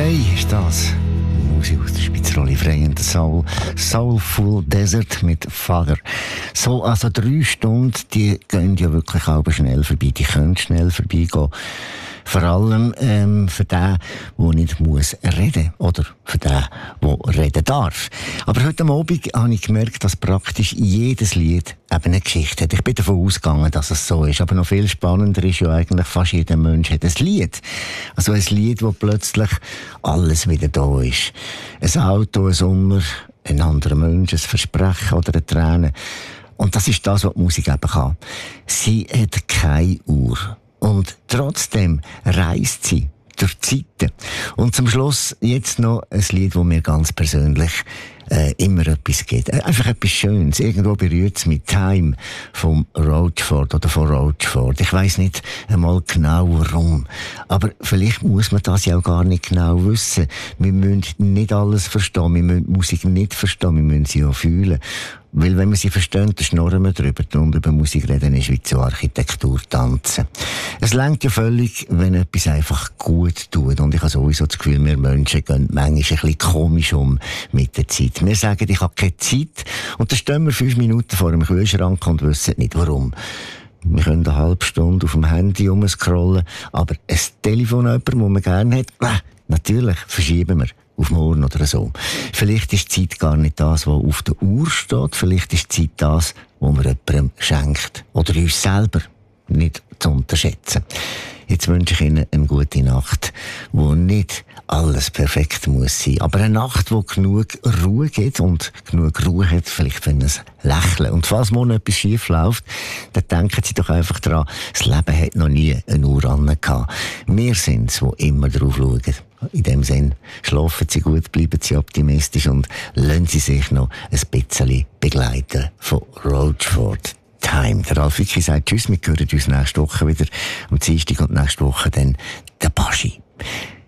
Frey ist das. Musik aus der Spitzrolle Frey und Soul. Soulful Desert mit Father. So, also 3 Stunden, die gehen ja wirklich auch schnell vorbei. Die können schnell vorbeigehen. Vor allem für den, der nicht muss reden oder für den, der reden darf. Aber heute Abend habe ich gemerkt, dass praktisch jedes Lied eben eine Geschichte hat. Ich bin davon ausgegangen, dass es so ist. Aber noch viel spannender ist ja eigentlich, fast jeder Mensch hat ein Lied. Also ein Lied, wo plötzlich alles wieder da ist. Ein Auto, ein Sommer, ein anderer Mensch, ein Versprechen oder eine Träne. Und das ist das, was die Musik eben kann. Sie hat keine Uhr. Und trotzdem reist sie durch die Zeiten. Und zum Schluss jetzt noch ein Lied, das mir ganz persönlich immer etwas gibt. Einfach etwas Schönes. Irgendwo berührt es mit Time vom Roachford oder von Roachford. Ich weiss nicht einmal genau warum. Aber vielleicht muss man das ja auch gar nicht genau wissen. Wir müssen nicht alles verstehen. Wir müssen Musik nicht verstehen. Wir müssen sie auch fühlen. Weil wenn wir sie verstehen, dann schnurren wir drüber. Und über Musik reden ist wie zur Architektur tanzen. Es reicht ja völlig, wenn etwas einfach gut tut. Und ich habe sowieso das Gefühl, wir Menschen gehen manchmal ein bisschen komisch um mit der Zeit. Wir sagen, ich habe keine Zeit. Und dann stehen wir 5 Minuten vor dem Kühlschrank und wissen nicht warum. Wir können eine halbe Stunde auf dem Handy rumscrollen. Aber ein Telefon jemand, das man gerne hat, natürlich verschieben wir. Auf morgen oder so. Vielleicht ist die Zeit gar nicht das, was auf der Uhr steht. Vielleicht ist die Zeit das, was man jemandem schenkt. Oder uns selber. Nicht zu unterschätzen. Jetzt wünsche ich Ihnen eine gute Nacht, wo nicht alles perfekt muss sein. Aber eine Nacht, wo genug Ruhe gibt und genug Ruhe hat, vielleicht für ein Lächeln. Und falls morgen etwas schief läuft, dann denken Sie doch einfach daran, das Leben hat noch nie eine Uhr gehabt. Wir sind es, die immer drauf schauen. In dem Sinn, schlafen Sie gut, bleiben Sie optimistisch und lassen Sie sich noch ein bisschen begleiten von Roachford. Time. Der Ralf Wicki sagt Tschüss, wir hören uns nächste Woche wieder am Dienstag und nächste Woche dann der Baschi.